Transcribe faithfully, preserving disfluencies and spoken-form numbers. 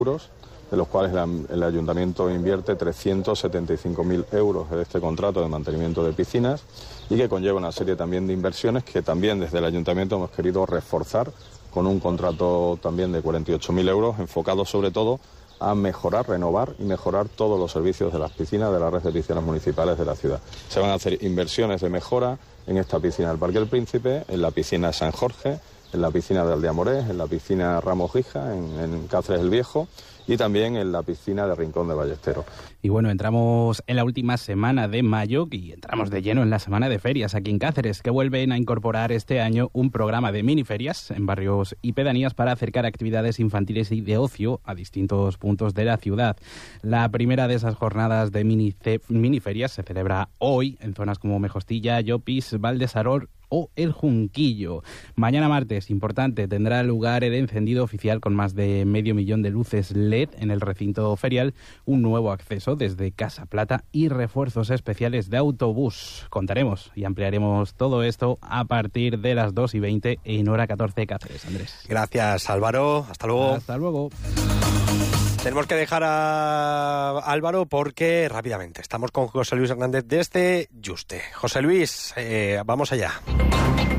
euros, de los cuales la, el Ayuntamiento invierte trescientos setenta y cinco mil euros en este contrato de mantenimiento de piscinas y que conlleva una serie también de inversiones que también desde el Ayuntamiento hemos querido reforzar con un contrato también de cuarenta y ocho mil euros enfocado sobre todo a mejorar, renovar y mejorar todos los servicios de las piscinas de la red de piscinas municipales de la ciudad. Se van a hacer inversiones de mejora en esta piscina del Parque del Príncipe, en la piscina de San Jorge, en la piscina de Aldeamorés, en la piscina Ramos Gija, en, en Cáceres el Viejo y también en la piscina de Rincón de Ballesteros. Y bueno, entramos en la última semana de mayo y entramos de lleno en la semana de ferias aquí en Cáceres, que vuelven a incorporar este año un programa de miniferias en barrios y pedanías para acercar actividades infantiles y de ocio a distintos puntos de la ciudad. La primera de esas jornadas de miniferias se celebra hoy en zonas como Mejostilla, Llopis, Valdesarol o El Junquillo. Mañana martes, importante, tendrá lugar el encendido oficial con más de medio millón de luces L E D en el recinto ferial, un nuevo acceso desde Casa Plata y refuerzos especiales de autobús. Contaremos y ampliaremos todo esto a partir de las dos y veinte en hora catorce Cáceres. Andrés. Gracias, Álvaro. Hasta luego. Hasta luego. Tenemos que dejar a Álvaro porque rápidamente estamos con José Luis Hernández desde Yuste. José Luis, eh, vamos allá.